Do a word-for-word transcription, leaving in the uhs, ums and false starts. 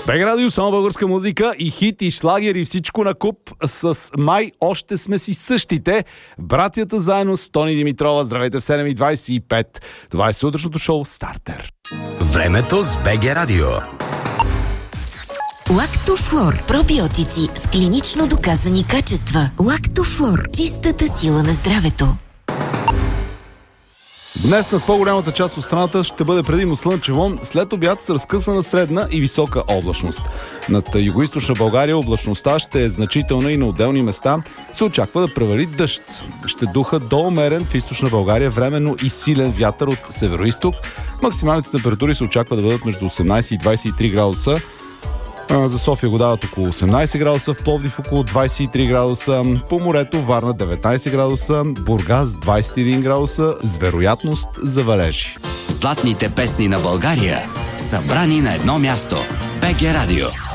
БГ Радио, само българска музика и хит, и шлагер, и всичко на куп. С май още сме си същите. Братята заедно с Тони Димитрова. Здравейте в седем и двайсет и пет. Това е сутрешното шоу Стартер. Времето с БГ Радио. Лактофлор. Пробиотици с клинично доказани качества. Лактофлор. Чистата сила на здравето. Днес над по-голямата част от страната ще бъде предимно слънчево, след обяд с разкъсана средна и висока облачност. Над югоизточна България облачността ще е значителна и на отделни места се очаква да превали дъжд. Ще духа до умерен в източна България временно и силен вятър от североизток. Максималните температури се очаква да бъдат между осемнайсет и двайсет и три градуса. За София го дават около осемнайсет градуса, в Пловдив около двайсет и три градуса, по морето Варна деветнайсет градуса, Бургас двайсет и един градуса с вероятност за валежи. Златните песни на България, събрани на едно място. БГ Радио.